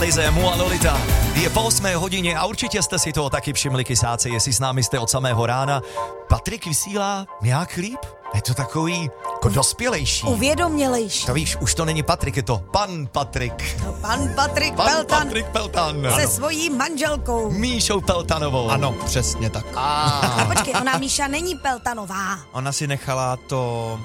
Alize, Mua Lolita. Je po 8 hodině a určitě jste si toho taky všimli, kysáci, jestli s námi jste od samého rána. Patrik vysílá nějak líp? Je to takový jako dospělejší. Uvědomělejší. To víš, už to není Patrik, je to pan Patrik. Pan Patrik Peltan. Patrik Peltan. Se svojí manželkou. Míšou Peltanovou. Ano, přesně tak. A počkej, ona Míša není Peltanová. Ona si nechala to...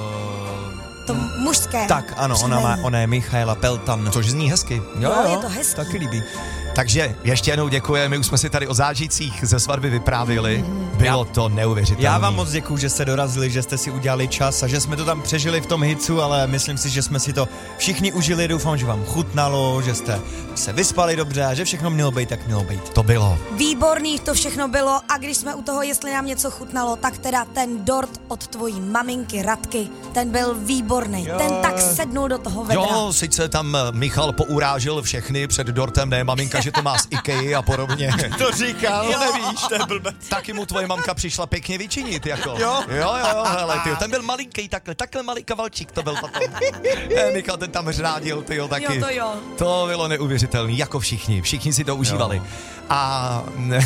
To mužské. Tak, ano, ona je Michaela Peltan. Což zní hezky. Jo, je to hezký. Taky líbí. Takže ještě jednou děkujeme, my už jsme si tady o zážitcích ze svatby vyprávili. Bylo to neuvěřitelné. Já vám moc děkuju, že jste dorazili, že jste si udělali čas a že jsme to tam přežili v tom hicu, ale myslím si, že jsme si to všichni užili. Doufám, že vám chutnalo, že jste se vyspali dobře a že všechno mělo být, tak mělo být. To bylo. Výborný to všechno bylo a když jsme u toho, jestli nám něco chutnalo, tak teda ten dort od tvojí maminky Radky, ten byl výborný. Ten tak sednul do toho vedra. Jo, sice tam Michal pourážil všechny před dortem, ne maminka, že to má z IKEA a podobně. To říkal, nevíš, to je blbec. Taky mu tvoje mamka přišla pěkně vyčinit, jako. Jo, hele, tyjo, ten byl malinký, takhle malý kavalčík to byl potom. Michal ten tam řádil, tyjo, taky. Jo. To bylo neuvěřitelný, jako všichni si to užívali. A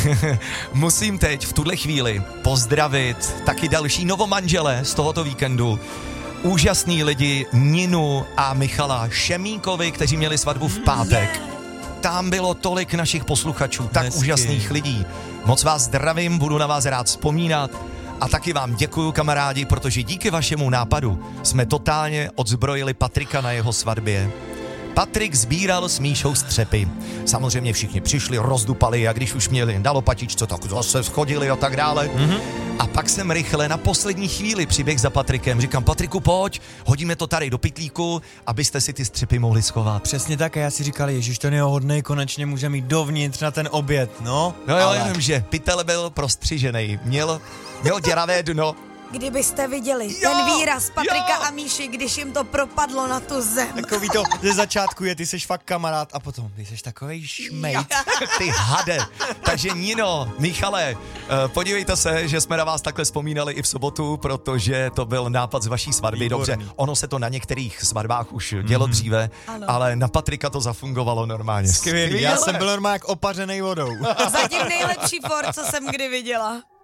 musím teď v tuhle chvíli pozdravit taky další novomanžele z tohoto víkendu. Úžasný lidi Ninu a Michala Šemínkovi, kteří měli svatbu v pátek. Tam bylo tolik našich posluchačů, tak úžasných lidí. Moc vás zdravím, budu na vás rád vzpomínat a taky vám děkuju, kamarádi, protože díky vašemu nápadu jsme totálně odzbrojili Patrika na jeho svatbě. Patrik sbíral s Míšou střepy. Samozřejmě všichni přišli, rozdupali a když už měli na lopatičce, tak zase schodili a tak dále. A pak jsem rychle na poslední chvíli přiběh za Patrikem. Říkám, Patriku, pojď, hodíme to tady do pytlíku, abyste si ty střepy mohli schovat. Přesně tak a já si říkal, ježiš, ten je hodnej, konečně může mít dovnitř na ten oběd, no. Jo, jenom, že pytel byl prostřižený, měl děravé dno. Kdybyste viděli ten výraz Patrika a Míši, když jim to propadlo na tu zem. Takový to ze začátku je, ty seš fakt kamarád a potom ty seš takovej šmejt. Ty hade. Takže Nino, Michale, podívejte se, že jsme na vás takhle vzpomínali i v sobotu, protože to byl nápad z vaší svatby. Výborný. Dobře, ono se to na některých svatbách už dělo dříve, ale na Patrika to zafungovalo normálně. Skvělý. Já jsem byl normálně jak opařenej vodou. Zatím nejlepší for, co jsem kdy viděla.